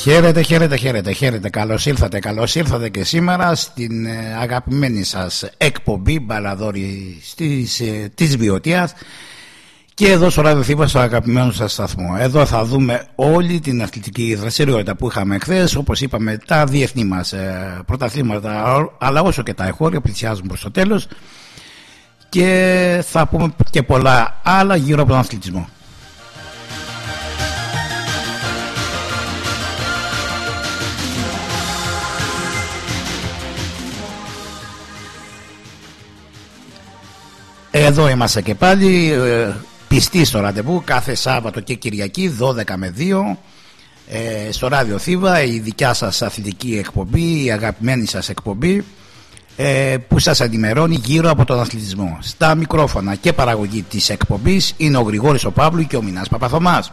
Χαίρετε. Καλώς ήρθατε και σήμερα στην αγαπημένη σας εκπομπή Μπαλαδόρη της Βιωτίας και εδώ στο Ράδιο Θήβα, στο αγαπημένο σας σταθμό. Εδώ θα δούμε όλη την αθλητική δραστηριότητα που είχαμε χθες, όπως είπαμε τα διεθνή μας πρωταθλήματα, αλλά όσο και τα εγχώρια πλησιάζουν προς το τέλος, και θα πούμε και πολλά άλλα γύρω από τον αθλητισμό. Εδώ είμαστε και πάλι πιστοί στο ραντεβού κάθε Σάββατο και Κυριακή 12 με 2 στο Ράδιο Θήβα, η δικιά σας αθλητική εκπομπή, η αγαπημένη σας εκπομπή που σας ενημερώνει γύρω από τον αθλητισμό. Στα μικρόφωνα και παραγωγή της εκπομπής είναι ο Γρηγόρης ο Παύλου και ο Μινάς Παπαθωμάς.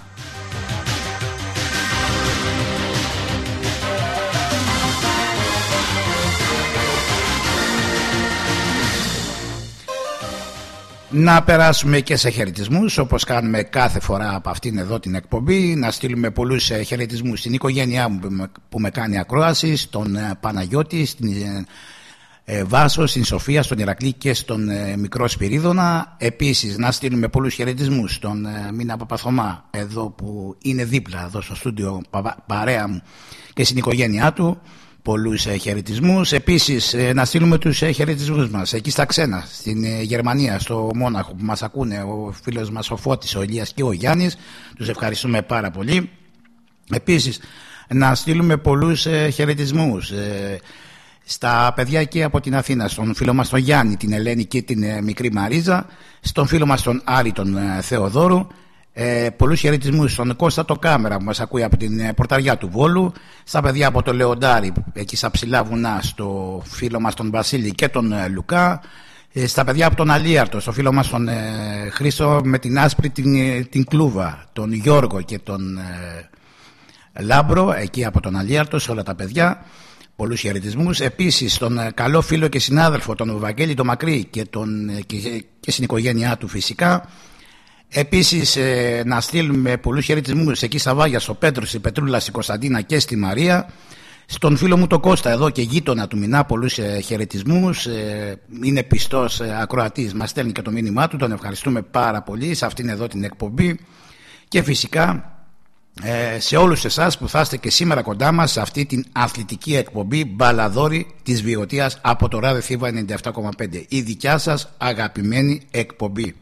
Να περάσουμε και σε χαιρετισμούς, όπως κάνουμε κάθε φορά από αυτήν εδώ την εκπομπή. Να στείλουμε πολλούς χαιρετισμούς στην οικογένειά μου που με κάνει ακρόαση, στον Παναγιώτη, στην Βάσο, στην Σοφία, στον Ηρακλή και στον Μικρό Σπυρίδωνα. Επίσης να στείλουμε πολλούς χαιρετισμούς στον Μίνα Παπαθωμά, εδώ που είναι δίπλα εδώ στο στούντιο παρέα μου, και στην οικογένειά του. Πολλούς χαιρετισμούς. Επίσης να στείλουμε τους χαιρετισμούς μας εκεί στα ξένα, στην Γερμανία, στο Μόναχο, που μας ακούνε ο φίλος μας ο Φώτης, ο Ηλίας και ο Γιάννης. Τους ευχαριστούμε πάρα πολύ. Επίσης να στείλουμε πολλούς χαιρετισμούς στα παιδιά εκεί από την Αθήνα, στον φίλο μας τον Γιάννη, την Ελένη και την μικρή Μαρίζα, στον φίλο μας τον Άρη τον Θεοδόρου. Πολλούς χαιρετισμούς στον Κώστα το Κάμερα που μας ακούει από την πορταριά του Βόλου, στα παιδιά από το Λεοντάρι εκεί στα ψηλά βουνά, στο φίλο μας τον Βασίλη και τον Λουκά, στα παιδιά από τον Αλίαρτο, στο φίλο μας τον Χρήστο με την άσπρη την Κλούβα, τον Γιώργο και τον Λάμπρο εκεί από τον Αλίαρτο, σε όλα τα παιδιά πολλούς χαιρετισμούς. Επίσης στον καλό φίλο και συνάδελφο τον Βαγγέλη το Μακρύ και στην οικογένειά του φυσικά. Επίσης να στείλουμε πολλούς χαιρετισμούς εκεί στα Βάγια, στο Πέτρο, στη Πετρούλα, στη Κωνσταντίνα και στη Μαρία. Στον φίλο μου το Κώστα εδώ και γείτονα του Μινά πολλούς χαιρετισμούς. Είναι πιστός ακροατής, μας στέλνει και το μήνυμά του, τον ευχαριστούμε πάρα πολύ σε αυτήν εδώ την εκπομπή. Και φυσικά σε όλους εσάς που θα είστε και σήμερα κοντά μας σε αυτή την αθλητική εκπομπή Μπαλαδόρη της Βιωτίας από το Ράδιο Θήβα 97,5, η δικιά σας αγαπημένη εκπομπή.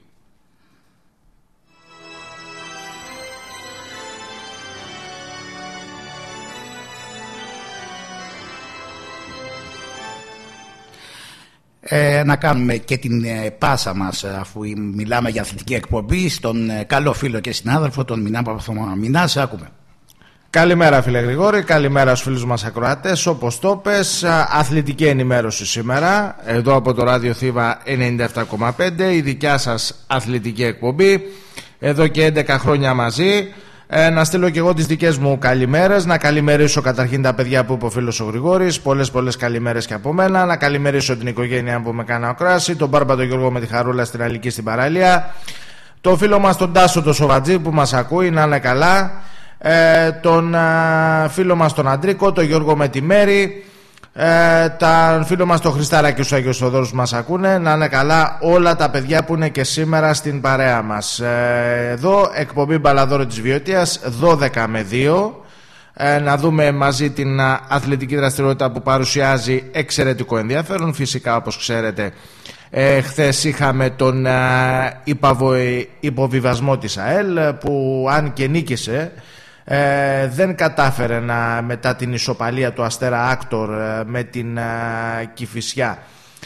Να κάνουμε και την πάσα μας, αφού μιλάμε για αθλητική εκπομπή, στον καλό φίλο και συνάδελφο τον Μινά Παπαθωμά. Μινά, σε ακούμε. Καλημέρα φίλε Γρηγόρη, καλημέρα στους φίλους μας ακροατές. Όπως το πες, αθλητική ενημέρωση σήμερα εδώ από το Ράδιο Θήβα 97,5, η δικιά σας αθλητική εκπομπή, εδώ και 11 χρόνια μαζί. Να στείλω και εγώ τις δικές μου καλημέρες. Να καλημερίσω καταρχήν τα παιδιά που είπε ο φίλος ο Γρηγόρης. Πολλές καλημέρες και από μένα. Να καλημερίσω την οικογένεια που με κάνει ακράση, τον Μπάρμπα τον Γιώργο με τη Χαρούλα στην Αλική στην Παραλία, το φίλο μας τον Τάσο τον Σοβατζή που μας ακούει, να είναι καλά, τον φίλο μας τον Αντρίκο, τον Γιώργο με τη Μέρη, τα φίλο μας το Χριστάρα και τους Άγιους Θοδόρους μας ακούνε, να είναι καλά όλα τα παιδιά που είναι και σήμερα στην παρέα μας. Εδώ εκπομπή Μπαλαδόρη της Βιωτίας 12 με 2. Να δούμε μαζί την αθλητική δραστηριότητα που παρουσιάζει εξαιρετικό ενδιαφέρον. Φυσικά, όπως ξέρετε, χθες είχαμε τον υποβιβασμό της ΑΕΛ, που αν και νίκησε, δεν κατάφερε μετά την ισοπαλία του Αστέρα Άκτορ με την Κηφισιά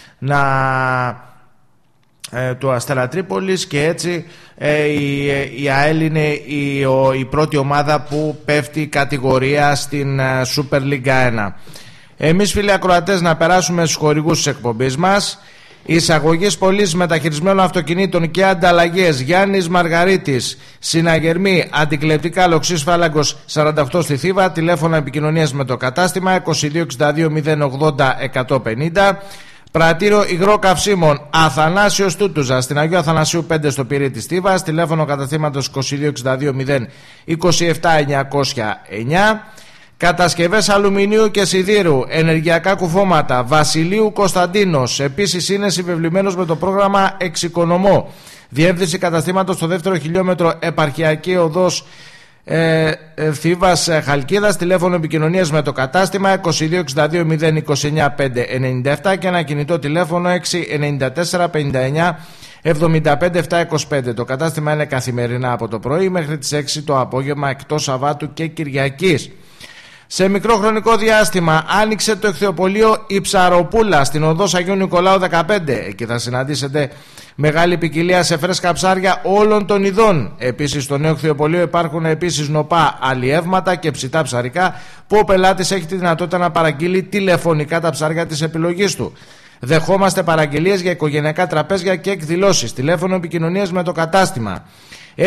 του Αστέρα Τρίπολης, και έτσι η ΑΕΛ είναι η πρώτη ομάδα που πέφτει κατηγορία στην Super League 1. Εμείς φίλοι ακροατές να περάσουμε στους χορηγούς της εκπομπής μας. Εισαγωγής πωλήσεις μεταχειρισμένων αυτοκινήτων και ανταλλαγές Γιάννης Μαργαρίτης, συναγερμή αντικλεπτικά Λοξής Φάλαγκος 48 στη Θήβα. Τηλέφωνα επικοινωνίας με το κατάστημα 2262 080 150. Πρατήριο υγρό καυσίμων Αθανάσιος Τούτουζα στην Αγίου Αθανασίου 5 στο Πυρί της Θήβας. Τηλέφωνο καταστήματος 2262 027 909. Κατασκευές αλουμινίου και σιδήρου, ενεργειακά κουφώματα, Βασιλείου Κωνσταντίνος. Επίσης είναι συμβεβλημένος με το πρόγραμμα Εξοικονομώ. Διεύθυνση καταστήματος στο 2ο χιλιόμετρο, Επαρχιακή Οδός Θήβας Χαλκίδας. Τηλέφωνο επικοινωνίας με το κατάστημα 2262 029 597 και ένα κινητό τηλέφωνο 694 59 75 725. Το κατάστημα είναι καθημερινά από το πρωί μέχρι τις 6 το απόγευμα, εκτός Σαββάτου και Κυριακής. Σε μικρό χρονικό διάστημα άνοιξε το εχθιοπωλείο η Ψαροπούλα στην οδός Αγίου Νικολάου 15. Εκεί θα συναντήσετε μεγάλη ποικιλία σε φρέσκα ψάρια όλων των ειδών. Επίσης στο νέο εχθιοπωλείο υπάρχουν επίσης νοπά αλλιεύματα και ψητά ψαρικά που ο πελάτης έχει τη δυνατότητα να παραγγείλει τηλεφωνικά τα ψάρια της επιλογής του. Δεχόμαστε παραγγελίες για οικογενειακά τραπέζια και εκδηλώσεις. Τηλέφωνο επικοινωνίας με το κατάστημα 694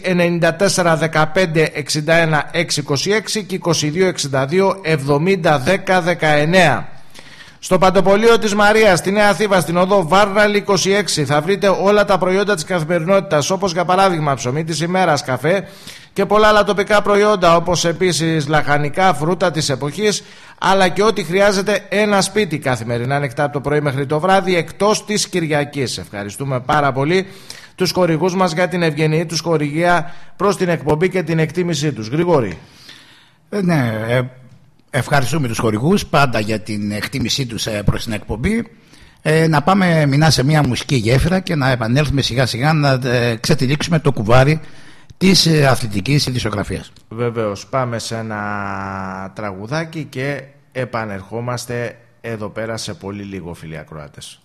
15 61 626 και 2262 70 10 19. Στο Παντοπολείο της Μαρίας στη Νέα Θήβα στην οδό Βάρναλη 26 θα βρείτε όλα τα προϊόντα της καθημερινότητας, όπως για παράδειγμα ψωμί της ημέρας, καφέ και πολλά άλλα τοπικά προϊόντα, όπως επίσης λαχανικά, φρούτα της εποχής, αλλά και ό,τι χρειάζεται ένα σπίτι. Καθημερινά ανοιχτά από το πρωί μέχρι το βράδυ, εκτός της Κυριακής. Ευχαριστούμε πάρα πολύ τους χορηγούς μας για την ευγενή τους χορηγία προς την εκπομπή και την εκτίμησή τους. Γρηγόρη. Ναι, ευχαριστούμε τους χορηγούς πάντα για την εκτίμησή τους προς την εκπομπή. Να πάμε μηνά σε μια μουσική γέφυρα και να επανέλθουμε σιγά σιγά να ξετυλίξουμε το κουβάρι της αθλητικής ειδησιογραφίας. Βεβαίως, πάμε σε ένα τραγουδάκι και επανερχόμαστε εδώ πέρα σε πολύ λίγο, φίλοι ακροάτες.